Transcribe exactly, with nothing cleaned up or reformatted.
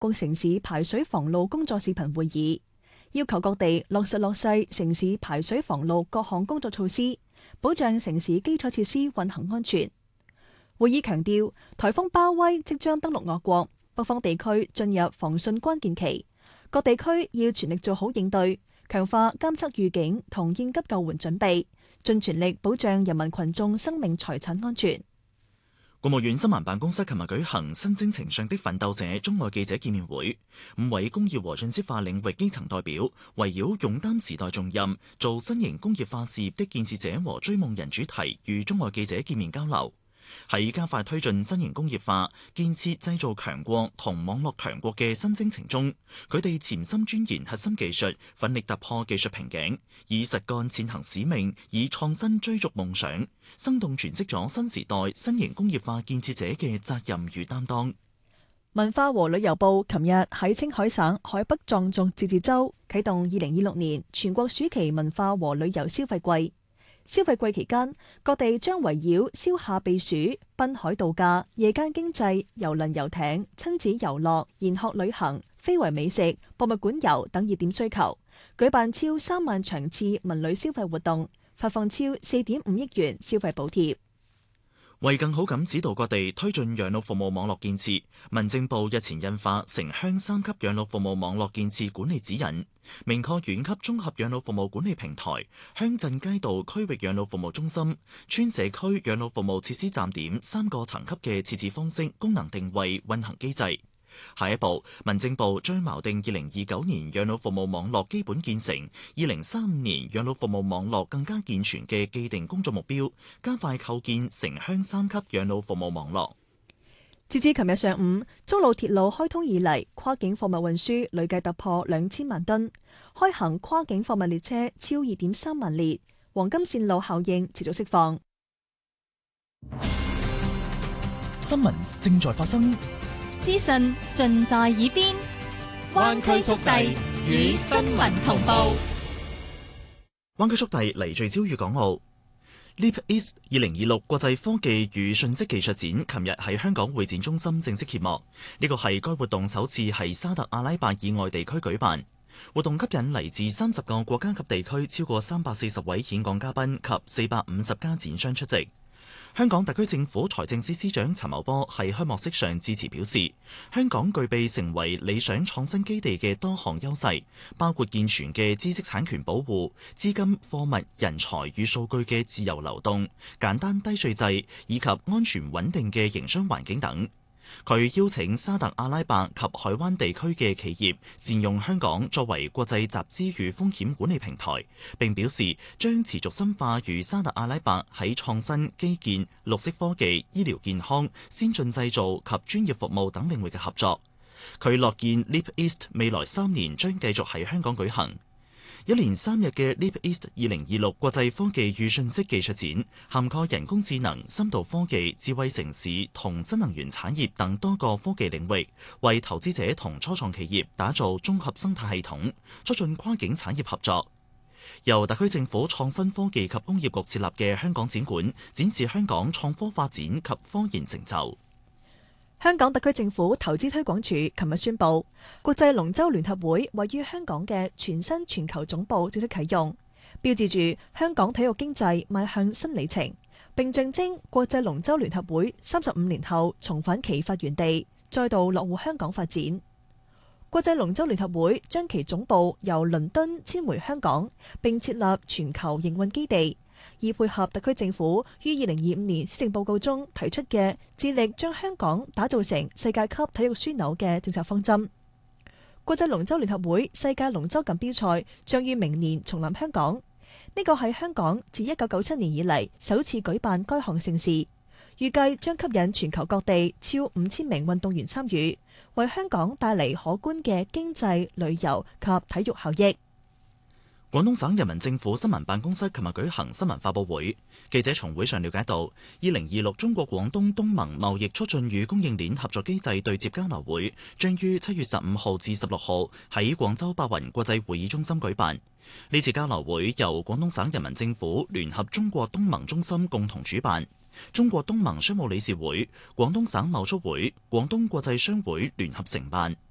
各城市排水防澇工作視頻會議，要求各地落實落細城市排水防澇各項工作措施，保障城市基礎設施運行安全。會議強調，颱風鮑威即將登陸我國，北方地區進入防汛關鍵期，各地區要全力做好應對，強化監測預警同應急救援準備，盡全力保障人民群眾生命財產安全。 國務院新聞辦公室琴日舉行新征程上的奮鬥者中外記者見面會，五位工業和信息化領域基層代表圍繞勇擔時代重任，做新型工業化事業的建設者和追夢人主題，與中外記者見面交流。喺加快推進新型工業化、建設製造強國同網絡強國嘅新征程中，佢哋潛心鑽研核心技術，奮力突破技術瓶頸，以實幹踐行使命，以創新追逐夢想，生動詮釋咗新時代新型工業化建設者嘅責任與擔當。 文化和旅遊部琴日喺青海省海北藏族自治州啟動二零二六年全國暑期文化和旅遊消費季。消費季期間，各地將圍繞消夏避暑、濱海度假、夜間經濟、郵輪遊艇、親子遊樂、研學旅行、非遺美食、博物館遊等熱點需求，舉辦超三萬場次文旅消費活動，發放超四點五億元消費補貼。 為更好咁指導各地推進養老服務網絡建設，民政部日前印發城鄉三級養老服務網絡建設管理指引，明確縣級綜合養老服務管理平台、鄉鎮街道區域養老服務中心、村社區養老服務設施站點三個層級嘅設置方式、功能定位、運行機制。下一步，民政部將錨定二零二九年養老服務網絡基本建成、二零三五年養老服務網絡更加健全嘅既定工作目標，加快構建城鄉三級養老服務網絡。 截至琴日上午，中路鐵路開通以嚟，跨境貨物運輸累計突破兩千萬噸，開行跨境貨物列車超二點三萬列，黃金線路效應持續釋放。 新聞正在發生， 資訊盡在耳邊，灣區速遞與新聞同步。 灣區速遞嚟聚焦粵港澳。Leap East 二零二六國際科技與信息技術展，琴日喺香港會展中心正式揭幕。呢個係該活動首次喺沙特阿拉伯以外地區舉辦。活動吸引嚟自三十個國家及地區超過三百四十位演講嘉賓及四百五十家展商出席。香港特區政府財政司司長陳茂波喺開幕式上致辭表示，香港具備成為理想創新基地嘅多項優勢，包括健全嘅知識產權保護、資金、貨物、人才與數據嘅自由流動、簡單低稅制以及安全穩定嘅營商環境等。佢邀請沙特阿拉伯及海灣地區嘅企業善用香港作為國際集資與風險管理平台，並表示將持續深化與沙特阿拉伯喺創新、基建、綠色科技、醫療健康、先進製造及專業服務等領域嘅合作。佢樂見 Leap East 未來三年將繼續喺香港舉行。一連三日嘅 Leap East 二零二六國際科技與信息技術展，涵蓋人工智能、深度科技、智慧城市同新能源產業等多個科技領域，為投資者同初創企業打造綜合生態系統，促進跨境產業合作。由特區政府創新科技及工業局設立嘅香港展館，展示香港創科發展及科研成就。 香港特區政府投資推廣署琴日宣布，國際龍舟聯合會位於香港嘅全新全球總部正式啟用，標誌住香港體育經濟邁向新里程，並象徵國際龍舟聯合會三十五年後重返其發源地，再度落戶香港發展。國際龍舟聯合會將其總部由倫敦遷回香港，並設立全球營運基地，以配合特區政府於二零二五年施政報告中提出嘅致力將香港打造成世界級體育樞紐嘅政策方針。國際龍舟聯合會世界龍舟錦標賽將於明年重臨香港，呢個係香港自一九九七年以嚟首次舉辦該項盛事，預計將吸引全球各地超五千名運動員參與，為香港帶嚟可觀嘅經濟、旅遊及體育效益。 廣東省人民政府新聞辦公室琴日舉行新聞發佈會，記者從會上了解到，二零二六中國廣東東盟貿易促進與供應鏈合作機制對接交流會將於七月十五號至十六號喺廣州白雲國際會議中心舉辦。呢次交流會由廣東省人民政府聯合中國東盟中心共同主辦，中國東盟商務理事會、廣東省貿促會、廣東國際商會聯合承辦。